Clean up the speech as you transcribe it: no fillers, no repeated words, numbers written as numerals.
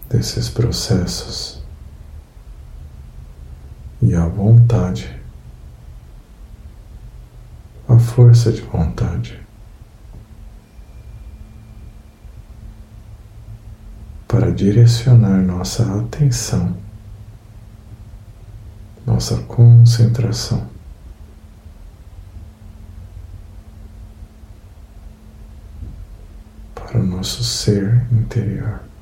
desses processos e a vontade, a força de vontade para direcionar nossa atenção, nossa concentração para o nosso ser interior.